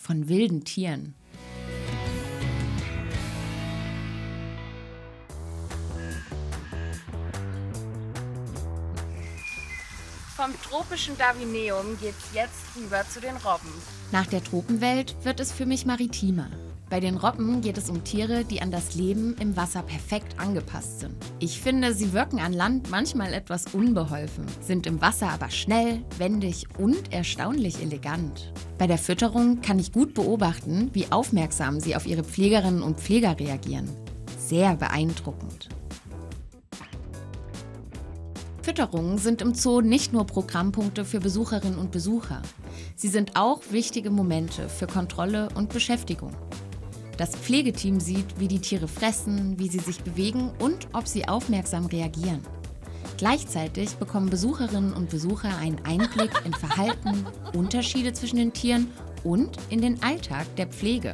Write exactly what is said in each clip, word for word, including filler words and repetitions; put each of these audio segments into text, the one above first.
von wilden Tieren. Vom tropischen Darwinium geht's jetzt rüber zu den Robben. Nach der Tropenwelt wird es für mich maritimer. Bei den Robben geht es um Tiere, die an das Leben im Wasser perfekt angepasst sind. Ich finde, sie wirken an Land manchmal etwas unbeholfen, sind im Wasser aber schnell, wendig und erstaunlich elegant. Bei der Fütterung kann ich gut beobachten, wie aufmerksam sie auf ihre Pflegerinnen und Pfleger reagieren. Sehr beeindruckend. Fütterungen sind im Zoo nicht nur Programmpunkte für Besucherinnen und Besucher. Sie sind auch wichtige Momente für Kontrolle und Beschäftigung. Das Pflegeteam sieht, wie die Tiere fressen, wie sie sich bewegen und ob sie aufmerksam reagieren. Gleichzeitig bekommen Besucherinnen und Besucher einen Einblick in Verhalten, Unterschiede zwischen den Tieren und in den Alltag der Pflege.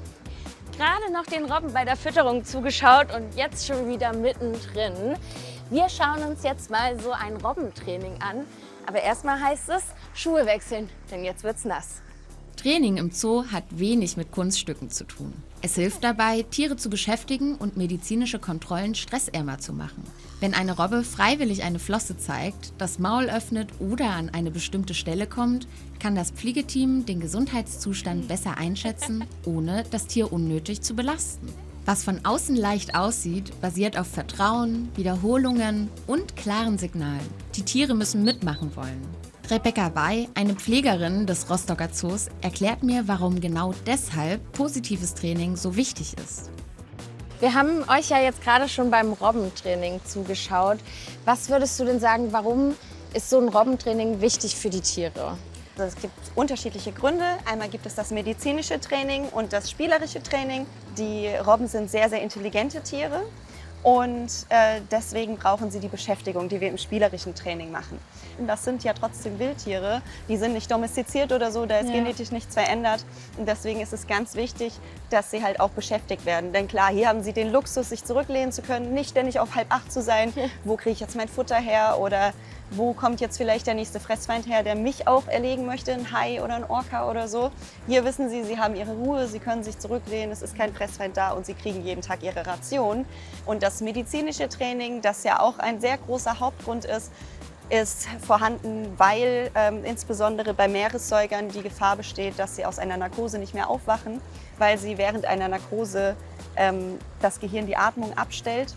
Gerade noch den Robben bei der Fütterung zugeschaut und jetzt schon wieder mittendrin. Wir schauen uns jetzt mal so ein Robbentraining an. Aber erstmal heißt es Schuhe wechseln, denn jetzt wird's nass. Training im Zoo hat wenig mit Kunststücken zu tun. Es hilft dabei, Tiere zu beschäftigen und medizinische Kontrollen stressärmer zu machen. Wenn eine Robbe freiwillig eine Flosse zeigt, das Maul öffnet oder an eine bestimmte Stelle kommt, kann das Pflegeteam den Gesundheitszustand besser einschätzen, ohne das Tier unnötig zu belasten. Was von außen leicht aussieht, basiert auf Vertrauen, Wiederholungen und klaren Signalen. Die Tiere müssen mitmachen wollen. Rebecca Wey, eine Pflegerin des Rostocker Zoos, erklärt mir, warum genau deshalb positives Training so wichtig ist. Wir haben euch ja jetzt gerade schon beim Robbentraining zugeschaut. Was würdest du denn sagen, warum ist so ein Robbentraining wichtig für die Tiere? Also es gibt unterschiedliche Gründe. Einmal gibt es das medizinische Training und das spielerische Training. Die Robben sind sehr, sehr intelligente Tiere und äh, deswegen brauchen sie die Beschäftigung, die wir im spielerischen Training machen. Und das sind ja trotzdem Wildtiere, die sind nicht domestiziert oder so, da ist ja genetisch nichts verändert. Und deswegen ist es ganz wichtig, dass sie halt auch beschäftigt werden. Denn klar, hier haben sie den Luxus, sich zurücklehnen zu können, nicht ständig auf halb acht zu sein. Wo kriege ich jetzt mein Futter her oder wo kommt jetzt vielleicht der nächste Fressfeind her, der mich auch erlegen möchte, ein Hai oder ein Orca oder so. Hier wissen sie, sie haben ihre Ruhe, sie können sich zurücklehnen, es ist kein Fressfeind da und sie kriegen jeden Tag ihre Ration. Und das medizinische Training, das ja auch ein sehr großer Hauptgrund ist, ist vorhanden, weil ähm, insbesondere bei Meeressäugern die Gefahr besteht, dass sie aus einer Narkose nicht mehr aufwachen, weil sie während einer Narkose ähm, das Gehirn die Atmung abstellt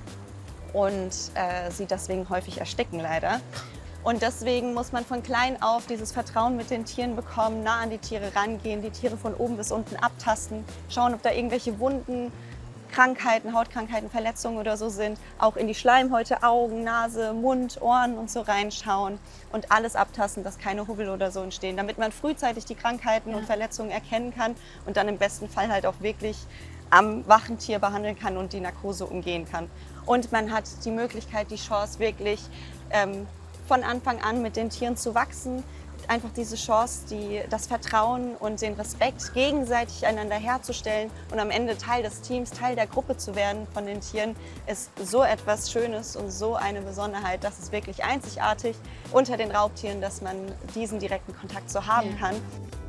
und äh, sie deswegen häufig ersticken leider. Und deswegen muss man von klein auf dieses Vertrauen mit den Tieren bekommen, nah an die Tiere rangehen, die Tiere von oben bis unten abtasten, schauen, ob da irgendwelche Wunden, Krankheiten, Hautkrankheiten, Verletzungen oder so sind, auch in die Schleimhäute, Augen, Nase, Mund, Ohren und so reinschauen und alles abtasten, dass keine Hubbel oder so entstehen, damit man frühzeitig die Krankheiten ja. und Verletzungen erkennen kann und dann im besten Fall halt auch wirklich am wachen Tier behandeln kann und die Narkose umgehen kann. Und man hat die Möglichkeit, die Chance wirklich ähm, von Anfang an mit den Tieren zu wachsen, einfach diese Chance, die, das Vertrauen und den Respekt gegenseitig einander herzustellen und am Ende Teil des Teams, Teil der Gruppe zu werden von den Tieren, ist so etwas Schönes und so eine Besonderheit. Das ist wirklich einzigartig unter den Raubtieren, dass man diesen direkten Kontakt so haben ja. kann.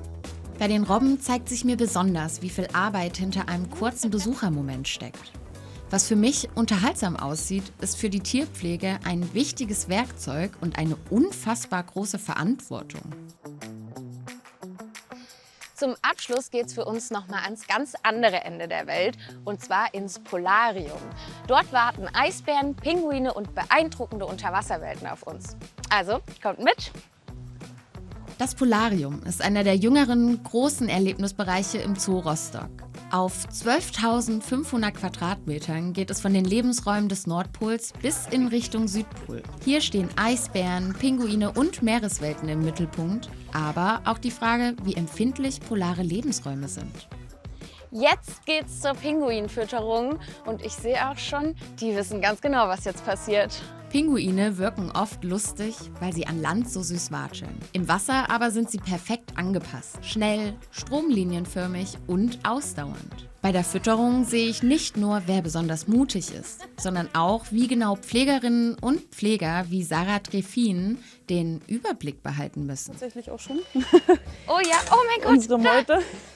Bei den Robben zeigt sich mir besonders, wie viel Arbeit hinter einem kurzen Besuchermoment steckt. Was für mich unterhaltsam aussieht, ist für die Tierpflege ein wichtiges Werkzeug und eine unfassbar große Verantwortung. Zum Abschluss geht es für uns noch mal ans ganz andere Ende der Welt, und zwar ins Polarium. Dort warten Eisbären, Pinguine und beeindruckende Unterwasserwelten auf uns. Also, kommt mit! Das Polarium ist einer der jüngeren großen Erlebnisbereiche im Zoo Rostock. Auf zwölftausendfünfhundert Quadratmetern geht es von den Lebensräumen des Nordpols bis in Richtung Südpol. Hier stehen Eisbären, Pinguine und Meereswelten im Mittelpunkt, aber auch die Frage, wie empfindlich polare Lebensräume sind. Jetzt geht's zur Pinguinfütterung und ich sehe auch schon, die wissen ganz genau, was jetzt passiert. Pinguine wirken oft lustig, weil sie an Land so süß watscheln. Im Wasser aber sind sie perfekt angepasst, schnell, stromlinienförmig und ausdauernd. Bei der Fütterung sehe ich nicht nur, wer besonders mutig ist, sondern auch, wie genau Pflegerinnen und Pfleger wie Sarah Trefin den Überblick behalten müssen. Tatsächlich auch schon. Oh ja, oh mein Gott! Unsere Meute.